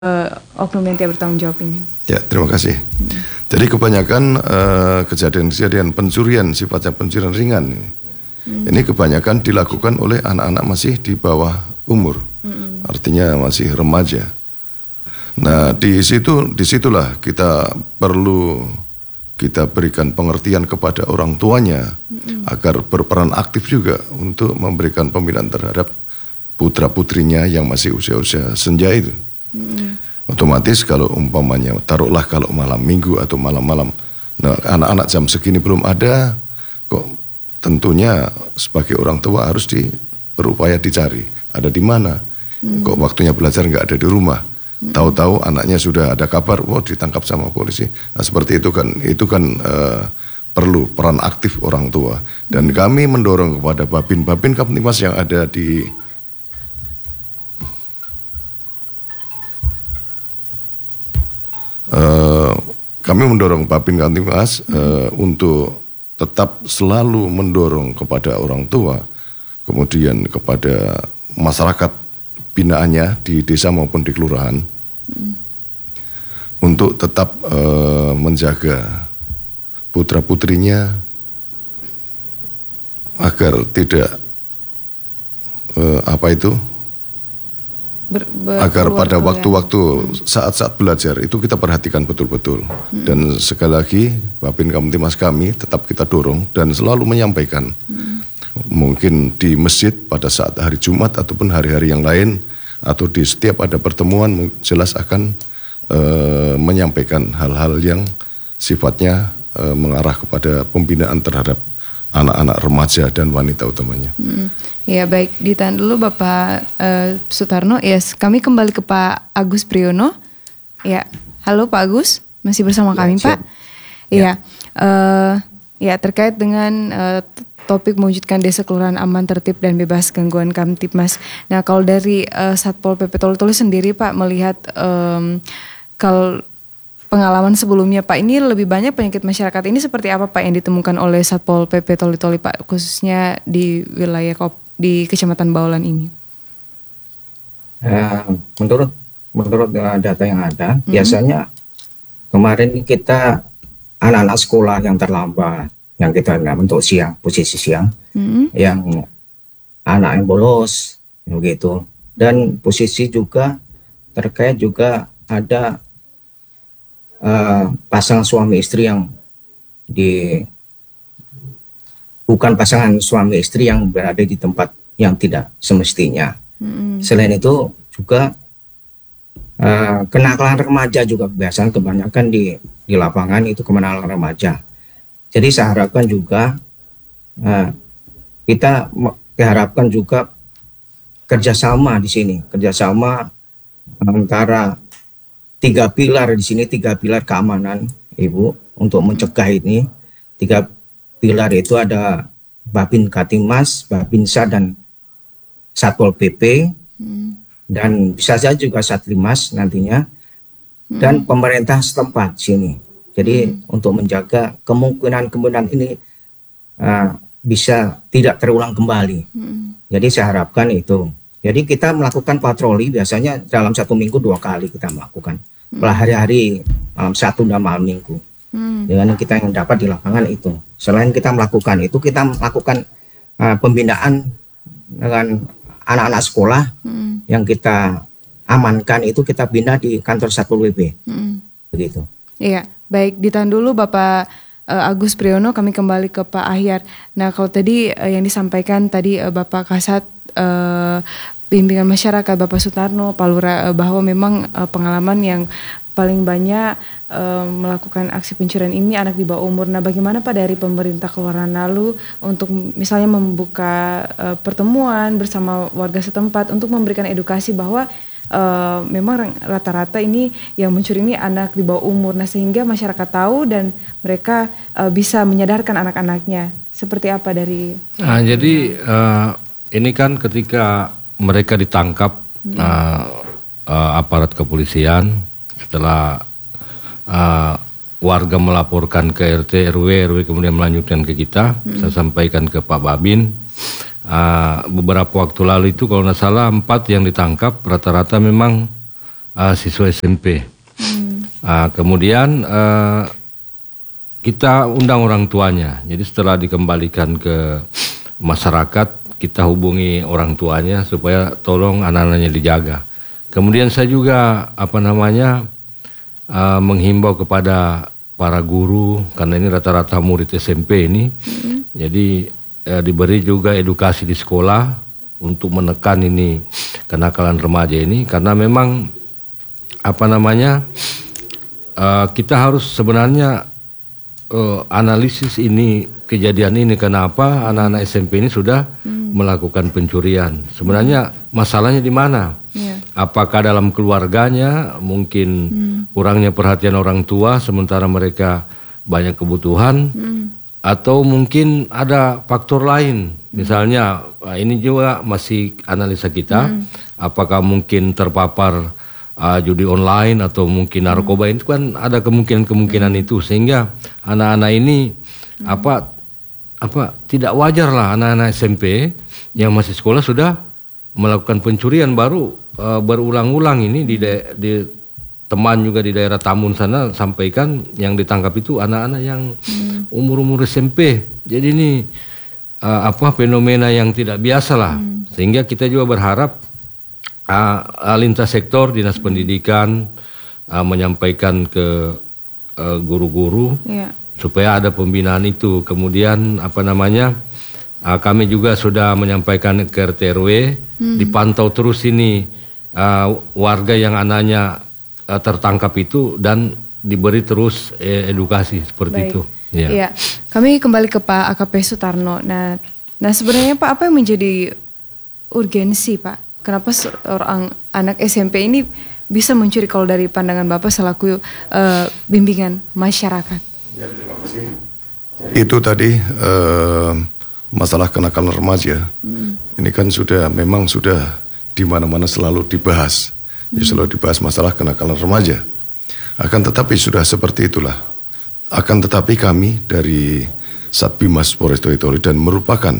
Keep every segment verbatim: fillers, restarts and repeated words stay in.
uh, oknum yang tidak bertanggung jawab ini? Ya, terima kasih. Hmm. Jadi kebanyakan uh, kejadian-kejadian pencurian sifatnya pencurian ringan hmm. ini kebanyakan dilakukan oleh anak-anak masih di bawah umur, hmm. artinya masih remaja. Nah, di situ disitulah kita perlu kita berikan pengertian kepada orang tuanya hmm. agar berperan aktif juga untuk memberikan pembinaan terhadap putra-putrinya yang masih usia-usia senja itu. Hmm. Otomatis kalau umpamanya taruhlah kalau malam minggu atau malam-malam, nah anak-anak jam segini belum ada, kok tentunya sebagai orang tua harus di, berupaya dicari ada di mana. Hmm. Kok waktunya belajar nggak ada di rumah. Hmm. Tahu-tahu anaknya sudah ada kabar, wah ditangkap sama polisi. Nah seperti itu kan, itu kan uh, perlu peran aktif orang tua. Dan hmm. kami mendorong kepada babin-babin Kamtibmas yang ada di Uh, kami mendorong Babin Kamtibmas uh, untuk tetap selalu mendorong kepada orang tua, kemudian kepada masyarakat binaannya di desa maupun di kelurahan hmm. untuk tetap uh, menjaga putra putrinya agar tidak uh, apa itu Ber, ber, agar pada waktu-waktu hmm. saat-saat belajar itu kita perhatikan betul-betul hmm. dan sekali lagi Babin Kamtibmas kami tetap kita dorong dan selalu menyampaikan hmm. mungkin di masjid pada saat hari Jumat ataupun hari-hari yang lain atau di setiap ada pertemuan jelas akan uh, menyampaikan hal-hal yang sifatnya uh, mengarah kepada pembinaan terhadap anak-anak remaja dan wanita utamanya. Hmm. Ya baik, ditahan dulu Bapak uh, Sutarno. Yes, kami kembali ke Pak Agus Priyono. Ya, halo Pak Agus, masih bersama ya, kami siap. Pak. Ya, ya, uh, ya terkait dengan uh, topik mewujudkan desa kelurahan aman, tertib dan bebas gangguan Kamtibmas. Nah kalau dari uh, Satpol P P Toli-Toli sendiri Pak melihat um, kalau pengalaman sebelumnya Pak, ini lebih banyak penyakit masyarakat ini seperti apa Pak yang ditemukan oleh Satpol P P Toli-Toli Pak, khususnya di wilayah Kop, di Kecamatan Baulan ini? Uh, menurut menurut data yang ada, mm-hmm. biasanya kemarin kita anak-anak sekolah yang terlambat, yang kita bentuk siang, posisi siang, mm-hmm. yang anak yang bolos, begitu, dan posisi juga terkait juga ada Uh, pasangan suami istri yang di bukan pasangan suami istri yang berada di tempat yang tidak semestinya. Mm-hmm. Selain itu juga uh, kenakalan remaja juga biasanya kebanyakan di di lapangan itu kenakalan remaja. Jadi saya harapkan juga uh, kita diharapkan juga kerjasama di sini, kerjasama antara tiga pilar di sini, tiga pilar keamanan, Ibu, untuk mencegah ini. Tiga pilar itu ada Babin Kamtibmas, Babinsa dan Satpol P P, hmm. dan bisa saja juga Satlimas nantinya, hmm. dan pemerintah setempat sini. Jadi hmm. untuk menjaga kemungkinan-kemungkinan ini uh, bisa tidak terulang kembali. Hmm. Jadi saya harapkan itu. Jadi kita melakukan patroli biasanya dalam satu minggu dua kali kita melakukan. Hmm. Hari-hari malam satu dan malam minggu. Hmm. Dengan kita yang dapat di lapangan itu. Selain kita melakukan itu, kita melakukan uh, pembinaan dengan anak-anak sekolah hmm. yang kita amankan itu kita bina di kantor Satpol P P. Hmm. Begitu. Iya, baik, ditahan dulu Bapak uh, Agus Priyono, kami kembali ke Pak Ahyar. Nah, kalau tadi uh, yang disampaikan tadi uh, Bapak Kasat uh, bimbingan masyarakat Bapak Sutarno, Pak Lurah, uh, bahwa memang uh, pengalaman yang paling banyak uh, melakukan aksi pencurian ini anak di bawah umur. Nah, bagaimana Pak dari pemerintah kelurahan lalu untuk misalnya membuka uh, pertemuan bersama warga setempat untuk memberikan edukasi bahwa uh, memang rata-rata ini yang mencuri ini anak di bawah umur. Nah, sehingga masyarakat tahu dan mereka uh, bisa menyadarkan anak-anaknya. Seperti apa dari? Nah, jadi uh, ini kan ketika mereka ditangkap hmm. uh, uh, aparat kepolisian, setelah uh, warga melaporkan ke R T, R W, R W kemudian melanjutkan ke kita, hmm. saya sampaikan ke Pak Babin. Uh, beberapa waktu lalu itu kalau tidak salah empat yang ditangkap rata-rata memang uh, siswa S M P. Hmm. Uh, kemudian uh, kita undang orang tuanya. Jadi setelah dikembalikan ke masyarakat, kita hubungi orang tuanya supaya tolong anak-anaknya dijaga. Kemudian saya juga apa namanya uh, menghimbau kepada para guru, karena ini rata-rata murid S M P ini, mm-hmm. jadi uh, diberi juga edukasi di sekolah untuk menekan ini kenakalan remaja ini, karena memang apa namanya uh, kita harus sebenarnya uh, analisis ini kejadian ini kenapa anak-anak S M P ini sudah hmm. melakukan pencurian. Sebenarnya masalahnya di mana? Yeah. Apakah dalam keluarganya mungkin hmm. kurangnya perhatian orang tua sementara mereka banyak kebutuhan, hmm. atau mungkin ada faktor lain. Hmm. Misalnya ini juga masih analisa kita, hmm. apakah mungkin terpapar uh, judi online atau mungkin narkoba, hmm. itu kan ada kemungkinan-kemungkinan hmm. itu, sehingga anak-anak ini hmm. apa apa tidak wajar lah anak-anak S M P yang masih sekolah sudah melakukan pencurian, baru uh, berulang-ulang ini di, da- di teman juga di daerah Tamun sana sampaikan yang ditangkap itu anak-anak yang hmm. umur-umur S M P. Jadi ini uh, apa fenomena yang tidak biasa lah, hmm. sehingga kita juga berharap uh, lintas sektor dinas pendidikan uh, menyampaikan ke uh, guru-guru. Yeah. Supaya ada pembinaan itu. Kemudian apa namanya uh, kami juga sudah menyampaikan ke R T R W, hmm. dipantau terus ini uh, warga yang anaknya uh, tertangkap itu dan diberi terus eh, edukasi seperti Baik. Itu. Ya. Ya, kami kembali ke Pak A K P Sutarno. Nah, nah sebenarnya Pak, apa yang menjadi urgensi Pak? Kenapa seorang anak S M P ini bisa mencuri kalau dari pandangan Bapak selaku uh, bimbingan masyarakat? Ya, terima kasih. Itu tadi uh, masalah kenakalan remaja. Hmm. Ini kan sudah memang sudah di mana-mana selalu dibahas. Hmm. Ya, selalu dibahas masalah kenakalan remaja. Akan tetapi sudah seperti itulah. Akan tetapi kami dari Satbimas Polres Toitoli dan merupakan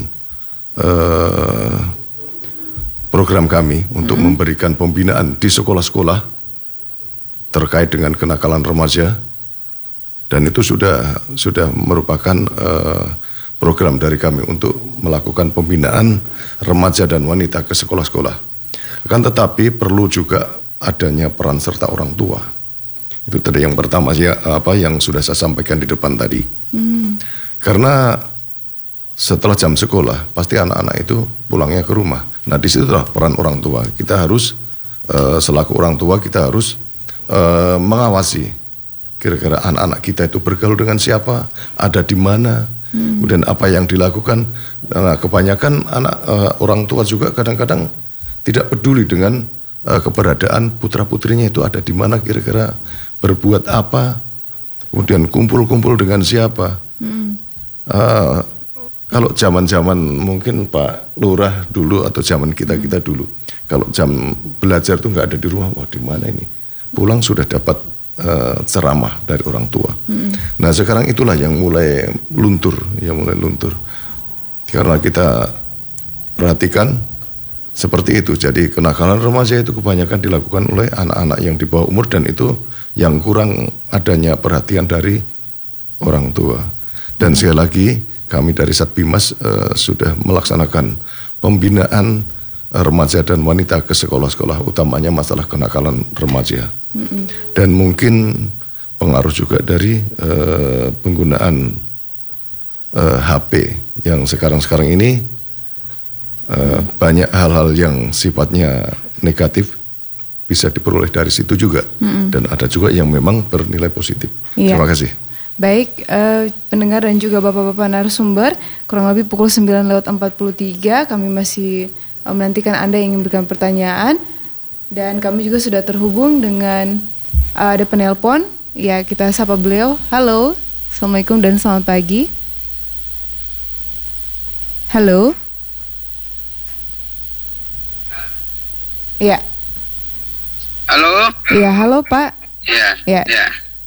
uh, program kami untuk hmm. memberikan pembinaan di sekolah-sekolah terkait dengan kenakalan remaja. Dan itu sudah sudah merupakan uh, program dari kami untuk melakukan pembinaan remaja dan wanita ke sekolah-sekolah. Akan tetapi perlu juga adanya peran serta orang tua. Itu tadi yang pertama ya, apa yang sudah saya sampaikan di depan tadi. Hmm. Karena setelah jam sekolah pasti anak-anak itu pulangnya ke rumah. Nah disitulah peran orang tua. Kita harus uh, selaku orang tua kita harus uh, mengawasi. Kira-kira anak-anak kita itu bergaul dengan siapa, ada di mana, hmm. dan apa yang dilakukan. Nah, kebanyakan anak uh, orang tua juga kadang-kadang tidak peduli dengan uh, keberadaan putra-putrinya itu ada di mana, kira-kira berbuat apa, kemudian kumpul-kumpul dengan siapa. Hmm. Uh, kalau zaman-zaman mungkin Pak Lurah dulu atau zaman kita-kita dulu, kalau jam belajar tuh nggak ada di rumah, wah di mana ini? Pulang sudah dapat Uh, ceramah dari orang tua. Mm-hmm. Nah sekarang itulah yang mulai luntur, yang mulai luntur. Karena kita perhatikan seperti itu. Jadi kenakalan remaja itu kebanyakan dilakukan oleh anak-anak yang di bawah umur dan itu yang kurang adanya perhatian dari orang tua. Dan mm-hmm. sekali lagi kami dari Satbimas uh, sudah melaksanakan pembinaan remaja dan wanita ke sekolah-sekolah, utamanya masalah kenakalan remaja. Mm-mm. Dan mungkin pengaruh juga dari uh, penggunaan uh, H P yang sekarang-sekarang ini uh, mm. banyak hal-hal yang sifatnya negatif bisa diperoleh dari situ juga. Mm-mm. Dan ada juga yang memang bernilai positif. Iya. Terima kasih. Baik, uh, pendengar dan juga bapak-bapak narasumber, kurang lebih pukul sembilan lewat empat puluh tiga kami masih menantikan Anda yang ingin berikan pertanyaan, dan kami juga sudah terhubung dengan uh, ada penelpon. Ya, kita sapa beliau. Halo, assalamualaikum dan selamat pagi. Halo. Ya. Halo. Ya, halo Pak. Ya. Ya. Ya.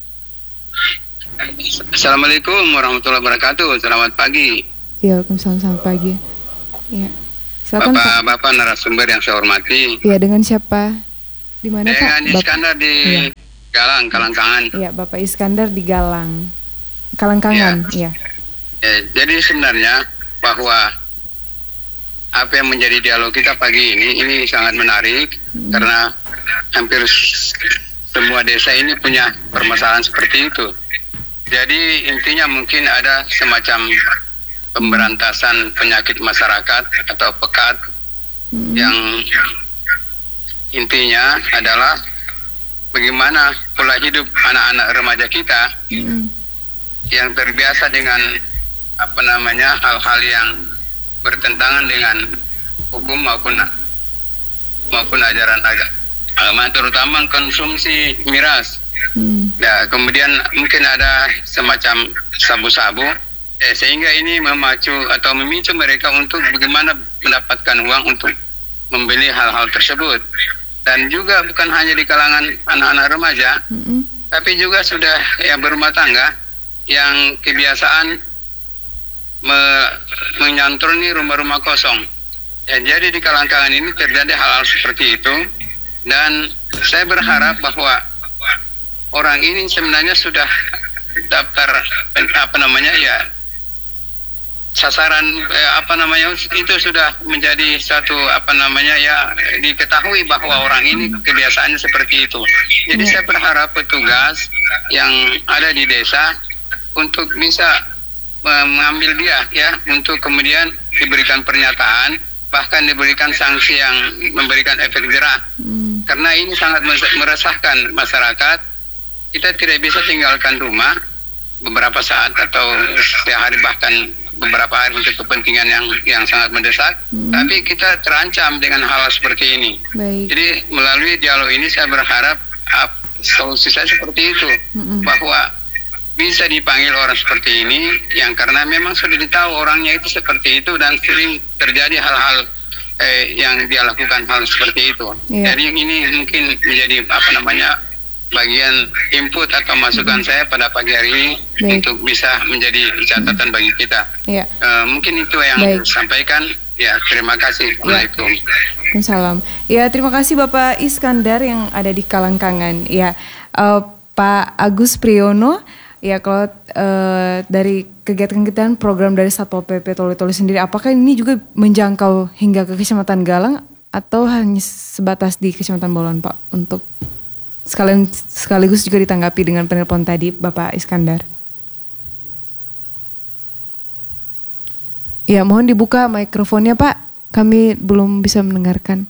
Assalamualaikum warahmatullahi wabarakatuh. Selamat pagi. Ya, waalaikumsalam, selamat pagi. Ya. Silakan, Bapak-bapak narasumber yang saya hormati. Iya, dengan siapa? Di mana Pak? Dengan Bapak? Iskandar di Iya. Galang, Kalangkangan. Iya, Bapak Iskandar di Galang. Kalangkangan, iya. Ya, jadi sebenarnya bahwa apa yang menjadi dialog kita pagi ini ini sangat menarik hmm. karena hampir semua desa ini punya permasalahan seperti itu. Jadi intinya mungkin ada semacam pemberantasan penyakit masyarakat atau pekat hmm. yang intinya adalah bagaimana pola hidup anak-anak remaja kita hmm. yang terbiasa dengan apa namanya hal-hal yang bertentangan dengan hukum maupun maupun ajaran agama, terutama konsumsi miras. Hmm. Ya, kemudian mungkin ada semacam sabu-sabu, eh, sehingga ini memacu atau memicu mereka untuk bagaimana mendapatkan uang untuk membeli hal-hal tersebut. Dan juga bukan hanya di kalangan anak-anak remaja, hmm. tapi juga sudah yang berumah tangga yang kebiasaan me menyantroni rumah-rumah kosong. Ya, jadi di Kalangkangan ini terjadi hal-hal seperti itu, dan saya berharap bahwa orang ini sebenarnya sudah daftar apa namanya ya sasaran eh, apa namanya itu sudah menjadi satu apa namanya ya diketahui bahwa orang ini kebiasaannya seperti itu. Jadi saya berharap petugas yang ada di desa untuk bisa mengambil dia ya untuk kemudian diberikan pernyataan, bahkan diberikan sanksi yang memberikan efek jerah. Hmm. Karena ini sangat meresahkan masyarakat. Kita tidak bisa tinggalkan rumah beberapa saat atau sehari bahkan beberapa hari untuk kepentingan yang yang sangat mendesak. Hmm. Tapi kita terancam dengan hal seperti ini. Baik. Jadi melalui dialog ini saya berharap uh, solusi saya seperti itu, hmm. bahwa bisa dipanggil orang seperti ini yang karena memang sudah ditahu orangnya itu seperti itu dan sering terjadi hal-hal eh, yang dia lakukan hal seperti itu. Yeah. Jadi ini mungkin menjadi apa namanya bagian input atau masukan hmm. saya pada pagi hari ini. Baik. Untuk bisa menjadi catatan hmm. bagi kita. Yeah. Uh, mungkin itu yang Baik. Sampaikan. Ya, terima kasih. Assalamualaikum. Ya. Salam. Ya, terima kasih Bapak Iskandar yang ada di Kalangkangan. Ya, uh, Pak Agus Priyono. Ya, kalau uh, dari kegiatan-kegiatan program dari Satpol P P Toli-Toli sendiri, apakah ini juga menjangkau hingga ke Kecamatan Galang atau hanya sebatas di Kecamatan Bolon, Pak? Untuk sekalian sekaligus juga ditanggapi dengan penelpon tadi, Bapak Iskandar. Ya, mohon dibuka mikrofonnya, Pak. Kami belum bisa mendengarkan.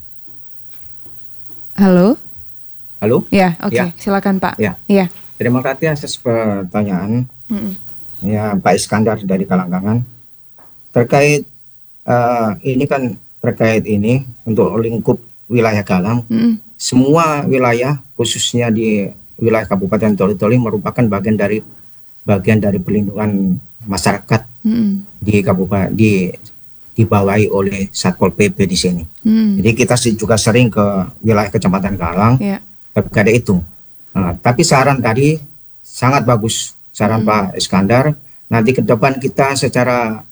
Halo? Halo? Ya, oke. Okay. Ya. Silakan, Pak. Ya. Ya. Terima kasih atas pertanyaan. Mm-mm. Ya, Pak Iskandar dari Kalangkangan. Terkait uh, ini kan terkait ini untuk lingkup wilayah Galang. Mm. Semua wilayah khususnya di wilayah Kabupaten Toli-Toli merupakan bagian dari bagian dari pelindungan masyarakat mm. di kabupaten di dibawahi oleh Satpol P P di sini. Mm. Jadi kita juga sering ke wilayah Kecamatan Galang yeah. terkait itu. Nah, tapi saran tadi sangat bagus, saran hmm. Pak Iskandar. Nanti ke depan kita secara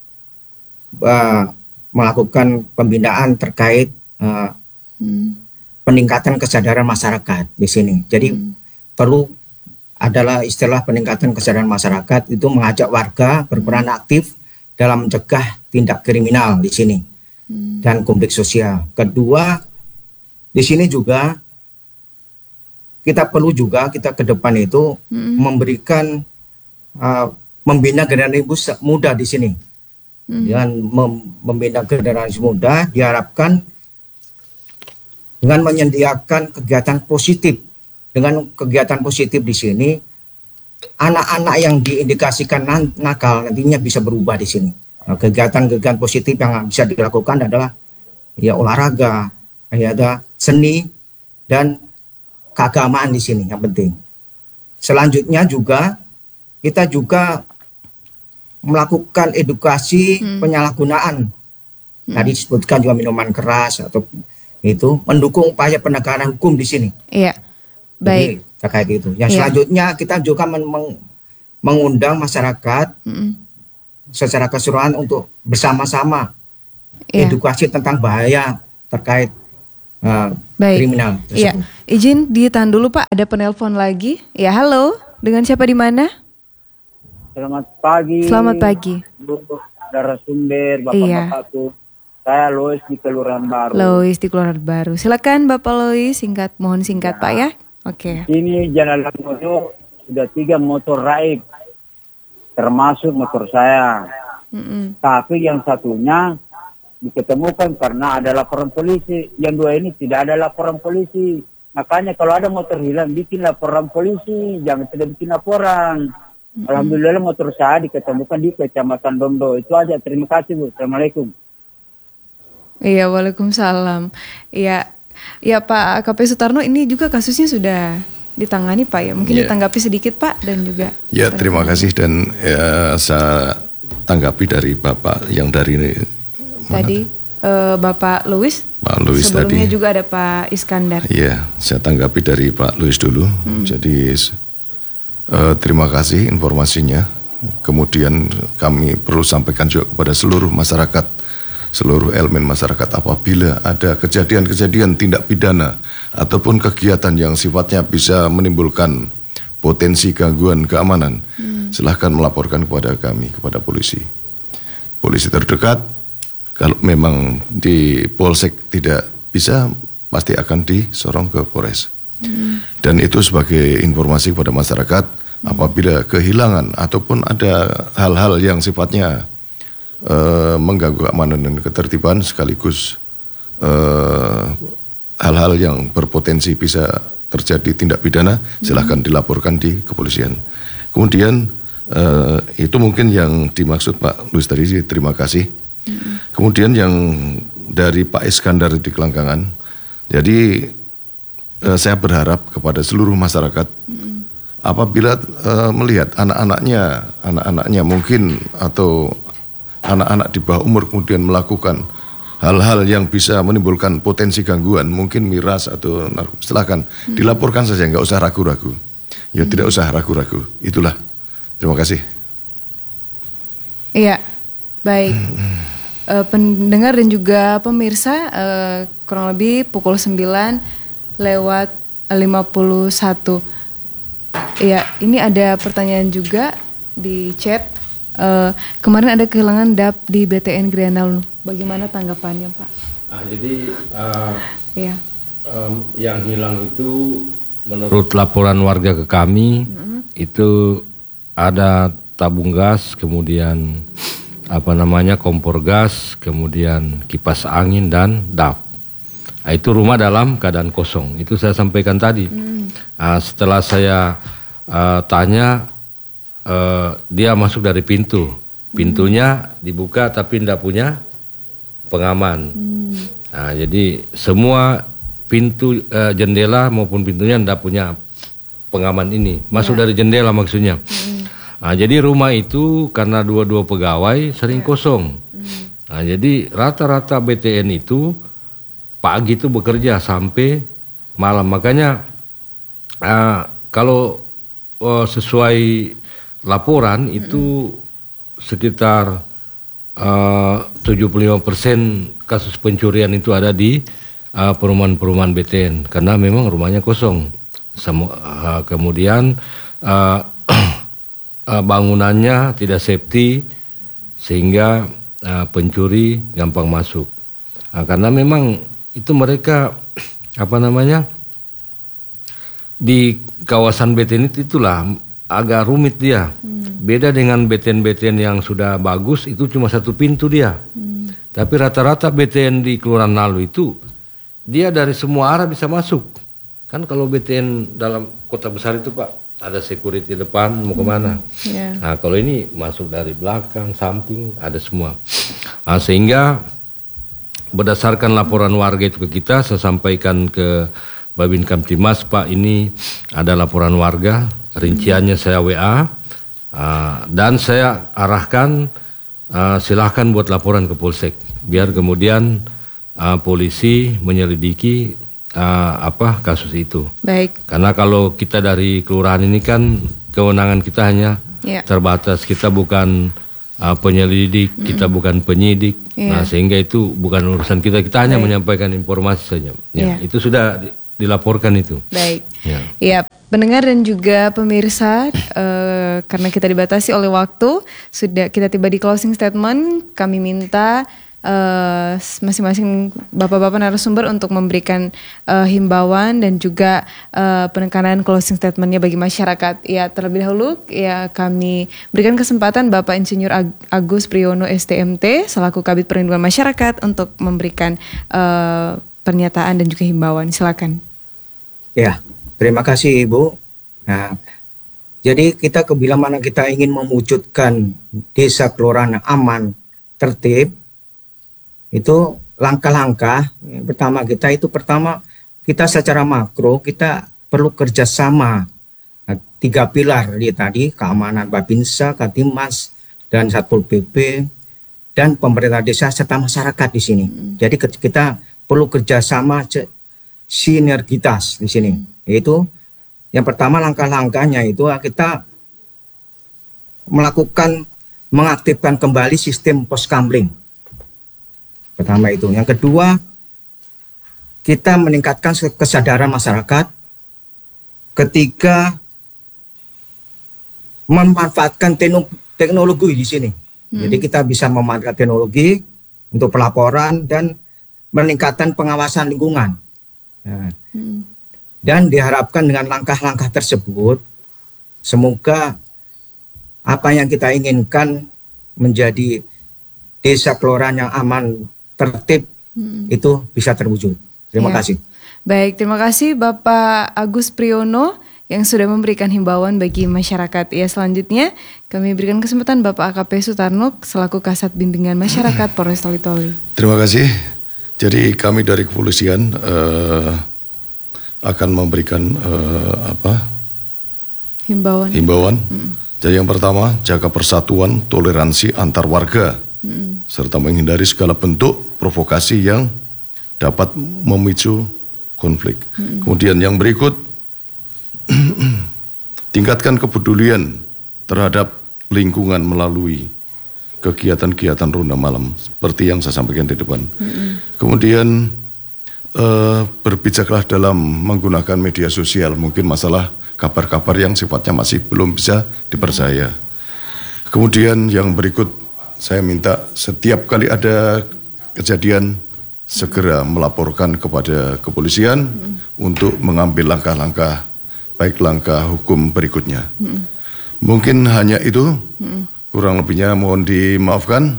uh, melakukan pembinaan terkait uh, hmm. peningkatan kesadaran masyarakat di sini. Jadi hmm. perlu adalah istilah peningkatan kesadaran masyarakat itu mengajak warga berperan aktif dalam mencegah tindak kriminal di sini hmm. dan konflik sosial. Kedua, di sini juga kita perlu juga kita ke depan itu mm-hmm. memberikan uh, membina generasi muda di sini. Mm-hmm. Dengan mem- membina generasi muda diharapkan dengan menyediakan kegiatan positif. Dengan kegiatan positif di sini anak-anak yang diindikasikan nakal nantinya bisa berubah di sini. Nah, kegiatan-kegiatan positif yang bisa dilakukan adalah ya olahraga, ya ada seni dan keagamaan di sini yang penting. Selanjutnya juga kita juga melakukan edukasi hmm. penyalahgunaan. Hmm. Tadi disebutkan juga minuman keras atau itu mendukung upaya penegakan hukum di sini. Iya. Baik. Jadi, terkait itu. Yang iya. selanjutnya kita juga men- mengundang masyarakat hmm. secara keseluruhan untuk bersama-sama iya. edukasi tentang bahaya terkait uh, Baik. kriminal tersebut. Iya, izin ditahan dulu Pak, ada penelpon lagi. Ya, halo. Dengan siapa di mana? Selamat pagi. Selamat pagi. Bu narasumber, Iya. bapak-bapakku. Saya Lois di Kelurahan Baru. Lois di Kelurahan Baru. Silakan Bapak Lois, singkat, mohon singkat Pak ya. Oke. Ini Jalan Lamoyo sudah tiga motor raib, termasuk motor saya. Mm-mm. Tapi yang satunya diketemukan karena ada laporan polisi. Yang dua ini tidak ada laporan polisi. Makanya kalau ada motor hilang, bikin laporan polisi, jangan tidak bikin laporan. Mm-hmm. Alhamdulillah motor saya diketemukan di Kecamatan Dondo. Itu aja. Terima kasih Bu. Assalamualaikum. Iya, waalaikumsalam. Iya, ya Pak A K P Sutarno, ini juga kasusnya sudah ditangani Pak ya. Mungkin Ya. ditanggapi sedikit Pak dan juga. Ya, terima kasih dan ya, saya tanggapi dari Bapak yang dari mana? Tadi eh, Bapak Louis. Pak Louis Sebelumnya tadi. juga ada Pak Iskandar. Iya, saya tanggapi dari Pak Louis dulu. Hmm. Jadi eh, terima kasih informasinya. Kemudian kami perlu sampaikan juga kepada seluruh masyarakat, seluruh elemen masyarakat, apabila ada kejadian-kejadian tindak pidana ataupun kegiatan yang sifatnya bisa menimbulkan potensi gangguan keamanan, hmm. silahkan melaporkan kepada kami, kepada polisi. Polisi terdekat, kalau memang di Polsek tidak bisa, pasti akan disorong ke Polres. Hmm. Dan itu sebagai informasi kepada masyarakat, hmm. apabila kehilangan ataupun ada hal-hal yang sifatnya Uh, mengganggu keamanan dan ketertiban, sekaligus uh, hal-hal yang berpotensi bisa terjadi tindak pidana, silahkan dilaporkan di kepolisian. Kemudian uh, itu mungkin yang dimaksud Pak Luis tadi, terima kasih. Mm-hmm. Kemudian yang dari Pak Iskandar di Kelangkangan, jadi uh, saya berharap kepada seluruh masyarakat, mm-hmm. apabila uh, melihat anak-anaknya, anak-anaknya mungkin atau anak-anak di bawah umur kemudian melakukan hal-hal yang bisa menimbulkan potensi gangguan, mungkin miras atau narkoba, silakan hmm. dilaporkan saja, nggak usah ragu-ragu. Ya hmm. tidak usah ragu-ragu. Itulah. Terima kasih. Iya, baik. Hmm. Uh, pendengar dan juga pemirsa, uh, kurang lebih pukul sembilan lewat lima puluh satu. Iya, ini ada pertanyaan juga di chat. Uh, kemarin ada kehilangan D A P di B T N Grenal, bagaimana tanggapannya Pak? Ah, jadi uh, ya. um, yang hilang itu menurut laporan warga ke kami, mm-hmm. itu ada tabung gas, kemudian apa namanya kompor gas, kemudian kipas angin dan D A P. Nah, itu rumah dalam keadaan kosong. Itu saya sampaikan tadi. Mm. Uh, setelah saya uh, tanya. Uh, dia masuk dari pintu, pintunya hmm. dibuka tapi tidak punya pengaman. Hmm. Nah, jadi semua pintu uh, jendela maupun pintunya tidak punya pengaman ini, masuk ya. Dari jendela maksudnya. Hmm. Nah, jadi rumah itu karena dua-dua pegawai sering ya. Kosong. Hmm. Nah, jadi rata-rata B T N itu pagi itu bekerja sampai malam, makanya uh, kalau uh, sesuai laporan itu mm-hmm. sekitar uh, tujuh puluh lima persen kasus pencurian itu ada di uh, perumahan-perumahan B T N karena memang rumahnya kosong. Semu- uh, kemudian uh, uh, bangunannya tidak safety sehingga uh, pencuri gampang masuk. Uh, karena memang itu mereka apa namanya di kawasan B T N itu itulah agak rumit dia. Hmm. Beda dengan B T N-B T N yang sudah bagus, itu cuma satu pintu dia. Hmm. Tapi rata-rata B T N di Kelurahan Nalu itu, dia dari semua arah bisa masuk. Kan kalau B T N dalam kota besar itu Pak, ada security depan, mau kemana. Hmm. Yeah. Nah kalau ini masuk dari belakang, samping, ada semua. Nah, sehingga berdasarkan laporan warga itu ke kita, saya sampaikan ke Babin Kamtimas, Pak ini ada laporan warga, rinciannya saya W A, uh, dan saya arahkan uh, silahkan buat laporan ke Polsek, biar kemudian uh, polisi menyelidiki uh, apa kasus itu. Baik. Karena kalau kita dari kelurahan ini kan kewenangan kita hanya yeah. terbatas, kita bukan uh, penyelidik, mm-hmm. kita bukan penyidik. Yeah. Nah, sehingga itu bukan urusan kita. Kita hanya Baik. menyampaikan informasi saja. Ya, yeah. Itu sudah dilaporkan itu. Baik. Ya, ya pendengar dan juga pemirsa, uh, karena kita dibatasi oleh waktu, sudah kita tiba di closing statement. Kami minta Uh, masing-masing bapak-bapak narasumber untuk memberikan uh, himbauan dan juga uh, penekanan closing statementnya bagi masyarakat. Ya, terlebih dahulu ya kami berikan kesempatan Bapak Insinyur Agus Priyono S T M T selaku Kabid Perlindungan Masyarakat untuk memberikan uh, pernyataan dan juga himbauan. Silakan. Ya, terima kasih Ibu. Nah, jadi kita bila mana kita ingin mewujudkan desa kelurahan aman, tertib, itu langkah-langkah pertama kita itu pertama kita secara makro kita perlu kerjasama nah, tiga pilar dia tadi keamanan Babinsa, Katimas dan Satpol P P dan pemerintah desa serta masyarakat di sini. Hmm. Jadi kita perlu kerjasama sinergitas di sini. Hmm. Yaitu yang pertama langkah-langkahnya itu kita melakukan mengaktifkan kembali sistem poskamling. Pertama itu. Yang kedua, kita meningkatkan kesadaran masyarakat. Ketiga, memanfaatkan teknologi di sini. Hmm. Jadi kita bisa memanfaatkan teknologi untuk pelaporan dan meningkatkan pengawasan lingkungan. Nah, hmm. Dan diharapkan dengan langkah-langkah tersebut, semoga apa yang kita inginkan menjadi desa kelurahan yang aman, tertib hmm. itu bisa terwujud. Terima ya. kasih. Baik, terima kasih Bapak Agus Priyono yang sudah memberikan himbauan bagi masyarakat. Ya, selanjutnya kami berikan kesempatan Bapak A K P Sutarno selaku Kasat Bimbingan Masyarakat Polres Toli-Toli. Terima kasih. Jadi kami dari kepolisian uh, akan memberikan uh, apa? Himbauan. Himbauan. Hmm. Jadi yang pertama, jaga persatuan, toleransi antar warga. Hmm. Serta menghindari segala bentuk provokasi yang dapat memicu konflik. Hmm. Kemudian yang berikut, tingkatkan kepedulian terhadap lingkungan melalui kegiatan-kegiatan ronda malam seperti yang saya sampaikan di depan. Hmm. Kemudian eh, berbijaklah dalam menggunakan media sosial, mungkin masalah kabar-kabar yang sifatnya masih belum bisa dipercaya. Kemudian yang berikut, saya minta setiap kali ada kejadian segera melaporkan kepada kepolisian hmm. untuk mengambil langkah-langkah baik langkah hukum berikutnya. Hmm. Mungkin hanya itu, hmm. kurang lebihnya mohon dimaafkan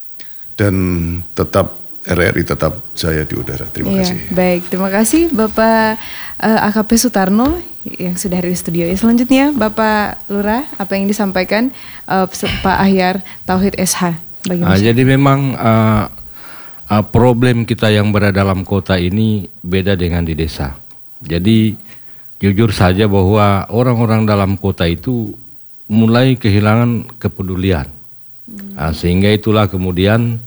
dan tetap R R I tetap jaya di udara. Terima iya, kasih. Baik, terima kasih Bapak uh, A K P Sutarno yang sudah hadir di studio. Ya, selanjutnya Bapak Lurah, apa yang disampaikan uh, Pak Ahyar Tauhid S H? Uh, jadi memang uh, uh, problem kita yang berada dalam kota ini beda dengan di desa. Jadi jujur saja bahwa orang-orang dalam kota itu mulai kehilangan kepedulian. Hmm. Uh, sehingga itulah kemudian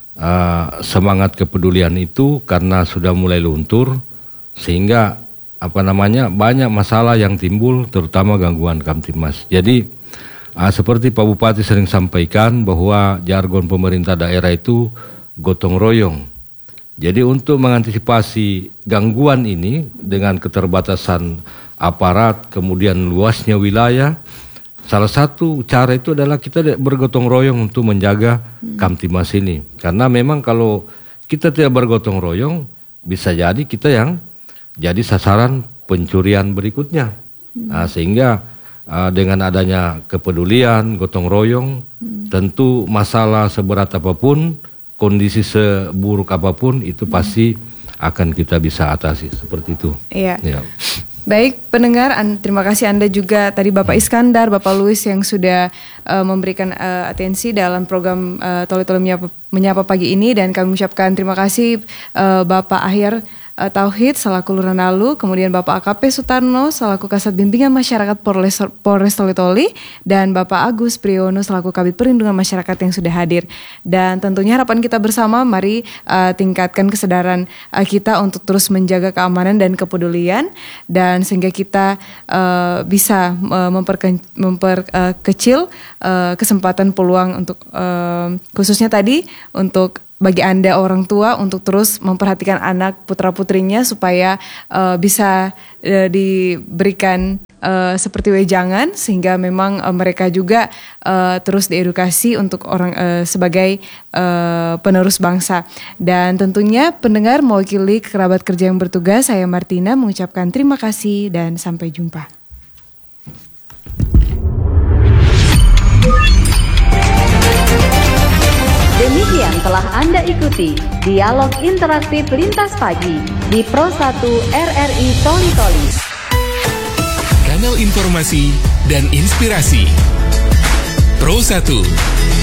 uh, semangat kepedulian itu karena sudah mulai luntur, sehingga apa namanya banyak masalah yang timbul, terutama gangguan Kamtimas. Jadi uh, seperti Pak Bupati sering sampaikan bahwa jargon pemerintah daerah itu gotong royong. Jadi untuk mengantisipasi gangguan ini dengan keterbatasan aparat, kemudian luasnya wilayah, salah satu cara itu adalah kita bergotong royong untuk menjaga hmm. Kamtimas ini. Karena memang kalau kita tidak bergotong royong, bisa jadi kita yang jadi sasaran pencurian berikutnya. Hmm. Nah, sehingga uh, dengan adanya kepedulian, gotong royong, hmm. tentu masalah seberat apapun, kondisi seburuk apapun itu hmm. pasti akan kita bisa atasi seperti itu. Iya. Ya. Baik pendengar, terima kasih Anda juga tadi Bapak Iskandar, Bapak Luis yang sudah uh, memberikan uh, atensi dalam program uh, Toli-Toli menyapa, menyapa pagi ini, dan kami ucapkan terima kasih uh, Bapak Ahyar uh, Tauhid selaku Luranalu, kemudian Bapak A K P Sutarno selaku Kasat Bimbingan Masyarakat Polres, Polres Toli-Toli, dan Bapak Agus Priyono selaku Kabid Perlindungan Masyarakat yang sudah hadir. Dan tentunya harapan kita bersama, mari uh, tingkatkan kesadaran uh, kita untuk terus menjaga keamanan dan kepedulian, dan sehingga kita uh, bisa uh, memperkecil memper, uh, kecil, uh, kesempatan peluang untuk uh, khususnya tadi untuk bagi Anda orang tua untuk terus memperhatikan anak putra-putrinya supaya uh, bisa uh, diberikan uh, seperti wejangan, sehingga memang uh, mereka juga uh, terus diedukasi untuk orang uh, sebagai uh, penerus bangsa. Dan tentunya pendengar mewakili kerabat kerja yang bertugas, saya Martina mengucapkan terima kasih dan sampai jumpa. Demikian telah Anda ikuti dialog interaktif Lintas Pagi di Pro satu R R I Toli-Toli. Kanal informasi dan inspirasi Pro satu.